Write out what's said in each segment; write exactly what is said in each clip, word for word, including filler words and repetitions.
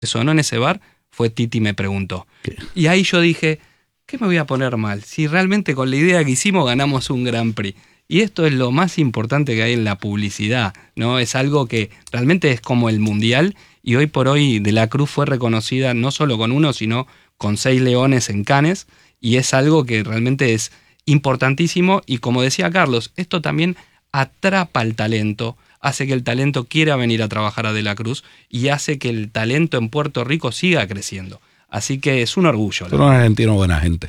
sonó en ese bar fue Titi Me Preguntó. ¿Qué? Y ahí yo dije, ¿qué me voy a poner mal? Si realmente con la idea que hicimos ganamos un Grand Prix. Y esto es lo más importante que hay en la publicidad, ¿no? Es algo que realmente es como el mundial, y hoy por hoy De la Cruz fue reconocida no solo con uno, sino con seis leones en Cannes, y es algo que realmente es importantísimo. Y como decía Carlos, esto también atrapa al talento, hace que el talento quiera venir a trabajar a De la Cruz y hace que el talento en Puerto Rico siga creciendo. Así que es un orgullo. Tú eres un argentino buena gente.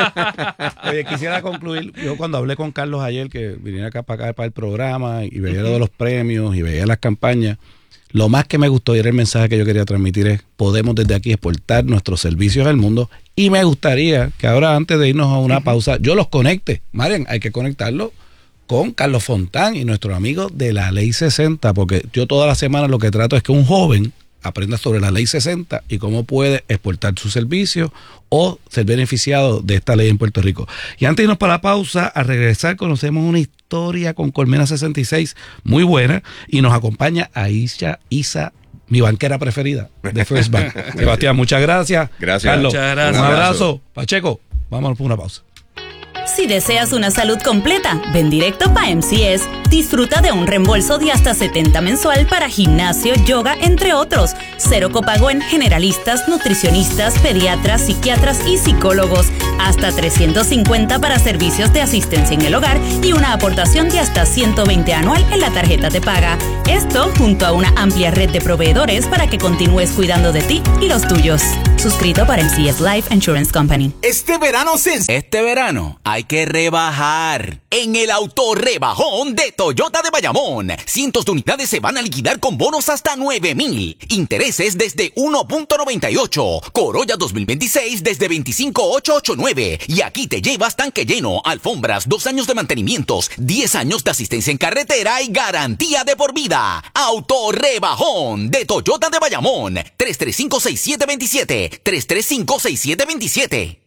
Oye, quisiera concluir. Yo cuando hablé con Carlos ayer, que viniera acá para acá para el programa y veía lo de los premios y veía las campañas, lo más que me gustó y era el mensaje que yo quería transmitir es: podemos desde aquí exportar nuestros servicios al mundo. Y me gustaría que ahora, antes de irnos a una pausa, yo los conecte. Marian, hay que conectarlo con Carlos Fontán y nuestros amigos de la Ley sesenta, porque yo toda la semana lo que trato es que un joven aprenda sobre la Ley sesenta y cómo puede exportar su servicio o ser beneficiado de esta ley en Puerto Rico. Y antes de irnos para la pausa, al regresar conocemos una historia con Colmena sesenta y seis muy buena, y nos acompaña Aisha Isa, mi banquera preferida de First Bank. Sebastián, muchas gracias. Gracias. Carlos, muchas gracias. Un abrazo. Pacheco, vámonos por una pausa. Si deseas una salud completa, ven directo para M C S. Disfruta de un reembolso de hasta setenta mensual para gimnasio, yoga, entre otros. Cero copago en generalistas, nutricionistas, pediatras, psiquiatras y psicólogos. Hasta trescientos cincuenta para servicios de asistencia en el hogar y una aportación de hasta ciento veinte anual en la tarjeta de paga. Esto junto a una amplia red de proveedores para que continúes cuidando de ti y los tuyos. Suscrito para M C S Life Insurance Company. Este verano se... Este verano hay que rebajar. En el auto rebajón de Toyota de Bayamón, cientos de unidades se van a liquidar con bonos hasta nueve mil. Intereses desde uno punto noventa y ocho. Corolla dos mil veintiséis desde veinticinco mil ochocientos ochenta y nueve. Y aquí te llevas tanque lleno, alfombras, dos años de mantenimientos, diez años de asistencia en carretera y garantía de por vida. Auto rebajón de Toyota de Bayamón. tres tres cinco, seis siete dos siete. tres tres cinco, seis siete dos siete.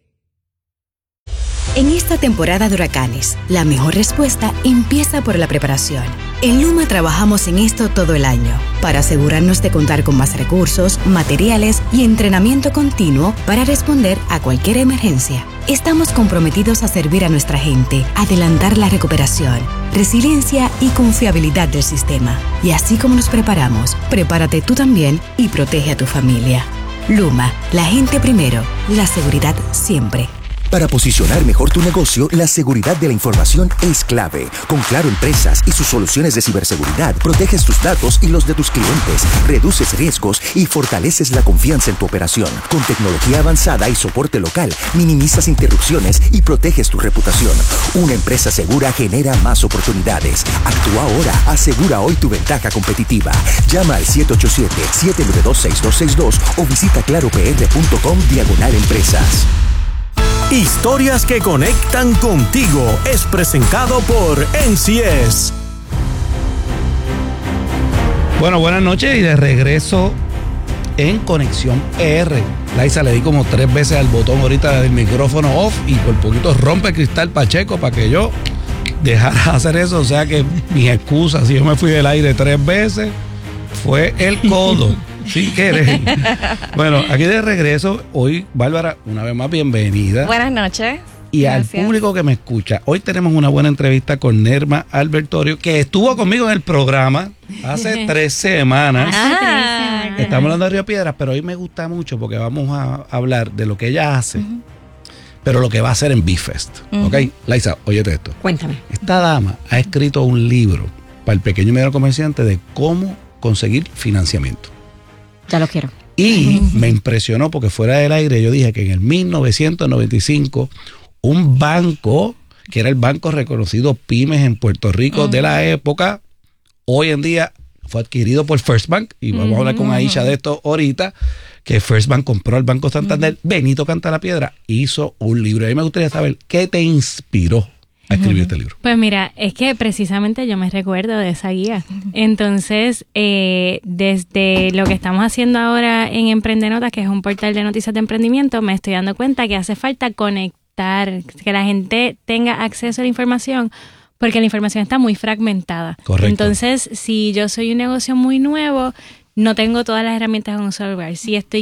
En esta temporada de huracanes, la mejor respuesta empieza por la preparación. En Luma trabajamos en esto todo el año, para asegurarnos de contar con más recursos, materiales y entrenamiento continuo para responder a cualquier emergencia. Estamos comprometidos a servir a nuestra gente, adelantar la recuperación, resiliencia y confiabilidad del sistema. Y así como nos preparamos, prepárate tú también y protege a tu familia. Luma, la gente primero, la seguridad siempre. Para posicionar mejor tu negocio, la seguridad de la información es clave. Con Claro Empresas y sus soluciones de ciberseguridad, proteges tus datos y los de tus clientes, reduces riesgos y fortaleces la confianza en tu operación. Con tecnología avanzada y soporte local, minimizas interrupciones y proteges tu reputación. Una empresa segura genera más oportunidades. Actúa ahora, asegura hoy tu ventaja competitiva. Llama al siete ocho siete, siete nueve dos, seis dos seis dos o visita claropr.com diagonal empresas. Historias que conectan contigo es presentado por N C S. Bueno, buenas noches y de regreso en Conexión P R. Laisa, le di como tres veces al botón ahorita del micrófono off y por poquito rompe el cristal Pacheco para que yo dejara hacer eso. O sea que mis excusas, si yo me fui del aire tres veces, fue el codo. Sin querer. Bueno, aquí de regreso, hoy, Bárbara, una vez más, bienvenida. Buenas noches. Y Gracias. Al público que me escucha, hoy tenemos una buena entrevista con Nerma Albertorio, que estuvo conmigo en el programa hace tres semanas. Ah. Estamos hablando de Río Piedras, pero hoy me gusta mucho porque vamos a hablar de lo que ella hace, uh-huh. pero lo que va a hacer en B-Fest. Uh-huh. ¿Ok? Laisa, óyete esto. Cuéntame. Esta dama ha escrito un libro para el pequeño y mediano comerciante de cómo conseguir financiamiento. Ya lo quiero. Y me impresionó porque fuera del aire yo dije que en el mil novecientos noventa y cinco un banco, que era el banco reconocido Pymes en Puerto Rico uh-huh. de la época, hoy en día fue adquirido por First Bank, y vamos uh-huh. a hablar con Aisha de esto ahorita, que First Bank compró al Banco Santander. Uh-huh. Benito Cantalapiedra hizo un libro. A mí me gustaría saber qué te inspiró a escribir uh-huh. este libro. Pues mira, es que precisamente yo me recuerdo de esa guía. Entonces, eh, desde lo que estamos haciendo ahora en Emprendenotas, que es un portal de noticias de emprendimiento, me estoy dando cuenta que hace falta conectar, que la gente tenga acceso a la información, porque la información está muy fragmentada. Correcto. Entonces, si yo soy un negocio muy nuevo, no tengo todas las herramientas en un solo lugar. Sí estoy